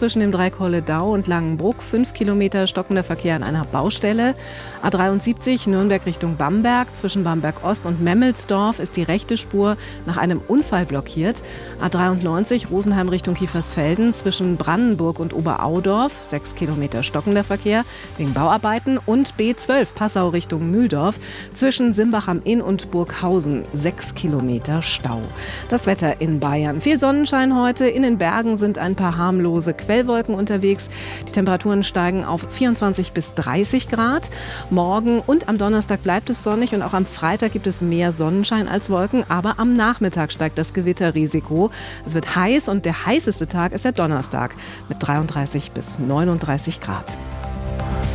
zwischen dem Dreikolle-Dau und Langenbruck, 5 Kilometer stockender Verkehr an einer Baustelle. A73 Nürnberg Richtung Bamberg, zwischen Bamberg-Ost und Memmelsdorf ist die rechte Spur nach einem Unfall blockiert. A93 Rosenheim Richtung Kiefersfelden, zwischen Brandenburg und Oberaudorf, 6 Kilometer stockender Verkehr wegen Bauarbeiten. Und B12 Passau Richtung Mühldorf, zwischen Simbach am Inn und Burghausen, 6 Kilometer Stau. Das Wetter in Bayern. Viel Sonnenschein heute. In den Bergen sind ein paar harmlose Quellwolken unterwegs. Die Temperaturen steigen auf 24 bis 30 Grad. Morgen und am Donnerstag bleibt es sonnig und auch am Freitag gibt es mehr Sonnenschein als Wolken. Aber am Nachmittag steigt das Gewitterrisiko. Es wird heiß und der heißeste Tag ist der Donnerstag mit 33 bis 39 Grad.